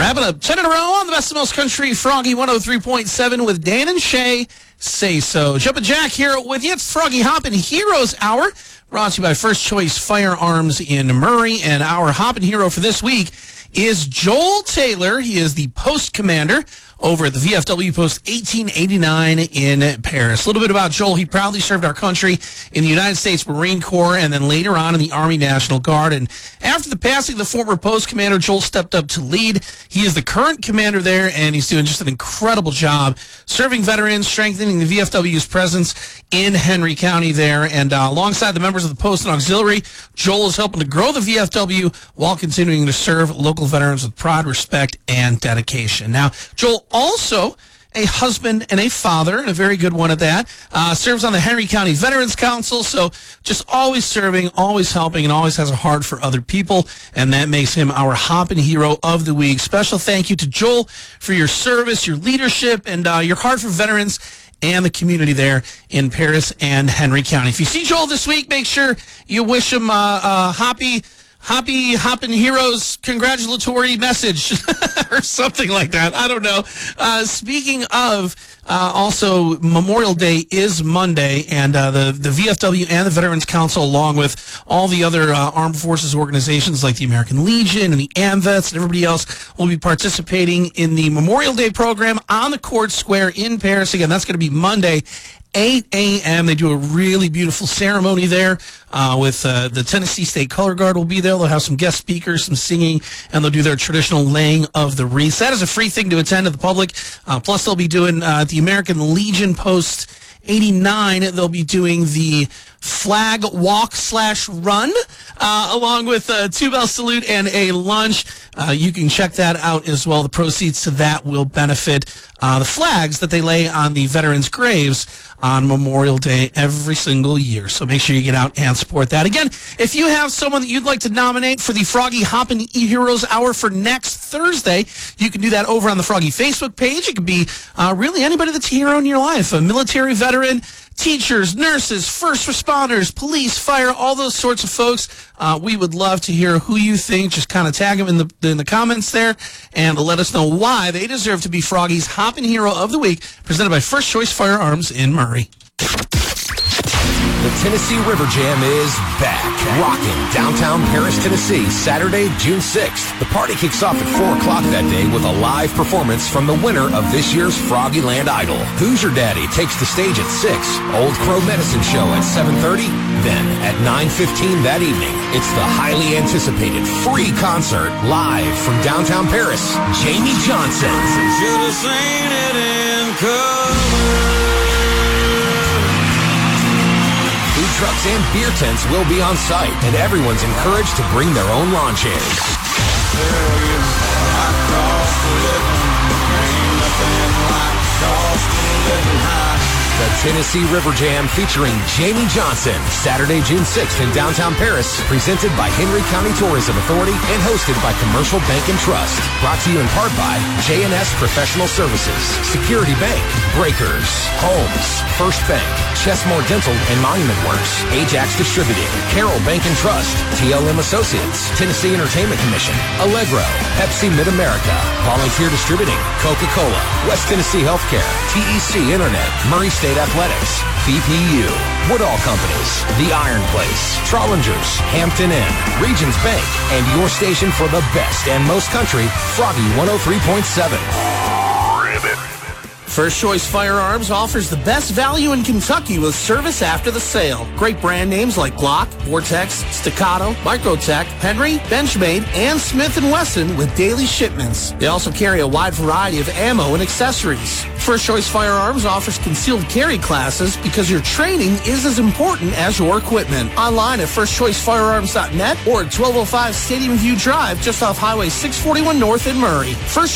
Wrapping up 10 in a row on the Best of Most Country, Froggy 103.7 with Dan and Shay. Say so. Jumpin' Jack here with you. It's Froggy Hoppin' Heroes Hour, brought to you by First Choice Firearms in Murray. And our Hoppin' Hero for this week is Joel Taylor. He is the post commander over at the VFW Post 1889 in Paris. A little bit about Joel. He proudly served our country in the United States Marine Corps and then later on in the Army National Guard. And after the passing of the former post commander, Joel stepped up to lead. He is the current commander there, and he's doing just an incredible job serving veterans, strengthening the VFW's presence in Henry County there. And alongside the members of the Post and Auxiliary, Joel is helping to grow the VFW while continuing to serve local veterans with pride, respect, and dedication. Now, Joel also a husband and a father, and a very good one at that. Serves on the Henry County Veterans Council, so just always serving, always helping, and always has a heart for other people, and that makes him our Hoppin' Hero of the Week. Special thank you to Joel for your service, your leadership, and your heart for veterans and the community there in Paris and Henry County. If you see Joel this week, make sure you wish him happy Hoppin' Heroes congratulatory message or something like that. I don't know. Speaking of, also Memorial Day is Monday, and the VFW and the Veterans Council, along with all the other armed forces organizations like the American Legion and the AMVETS and everybody else, will be participating in the Memorial Day program on the Court Square in Paris. Again, that's going to be Monday, 8 a.m. They do a really beautiful ceremony there with the Tennessee State Color Guard will be there. They'll have some guest speakers, some singing, and they'll do their traditional laying of the wreaths. That is a free thing to attend to the public. Plus, they'll be doing the American Legion Post 89. They'll be doing the flag walk/run along with a two-bell salute and a lunch. You can check that out as well. The proceeds to that will benefit the flags that they lay on the veterans' graves on Memorial Day every single year. So make sure you get out and support that. Again, if you have someone that you'd like to nominate for the Froggy Hoppin' Heroes Hour for next Thursday, you can do that over on the Froggy Facebook page. It could be really anybody that's a hero in your life, a military veteran, teachers, nurses, first responders, police, fire, all those sorts of folks. We would love to hear who you think. Just kind of tag them in the comments there and let us know why they deserve to be Froggy's Hoppin' Hero of the Week, presented by First Choice Firearms in Murray. The Tennessee River Jam is back. Rockin' downtown Paris, Tennessee, Saturday, June 6th. The party kicks off at 4 o'clock that day with a live performance from the winner of this year's Froggyland Idol. Who's Your Daddy takes the stage at 6. Old Crow Medicine Show at 7:30. Then at 9:15 that evening, it's the highly anticipated free concert live from downtown Paris. Jamie Johnson. Should have seen it in color. Food trucks and beer tents will be on site, and everyone's encouraged to bring their own lawn chairs. The Tennessee River Jam featuring Jamie Johnson, Saturday, June 6th in downtown Paris, presented by Henry County Tourism Authority and hosted by Commercial Bank and Trust. Brought to you in part by J&S Professional Services, Security Bank, Breakers, Holmes, First Bank, Chessmore Dental and Monument Works, Ajax Distributing, Carroll Bank and Trust, TLM Associates, Tennessee Entertainment Commission, Allegro, Pepsi Mid-America, Volunteer Distributing, Coca-Cola, West Tennessee Healthcare, TEC Internet, Murray State Athletics, BPU, Woodall Companies, The Iron Place, Trollingers, Hampton Inn, Regions Bank, and your station for the best and most country, Froggy 103.7. First Choice Firearms offers the best value in Kentucky with service after the sale. Great brand names like Glock, Vortex, Staccato, Microtech, Henry, Benchmade, and Smith & Wesson with daily shipments. They also carry a wide variety of ammo and accessories. First Choice Firearms offers concealed carry classes because your training is as important as your equipment. Online at firstchoicefirearms.net or at 1205 Stadium View Drive just off Highway 641 North in Murray. First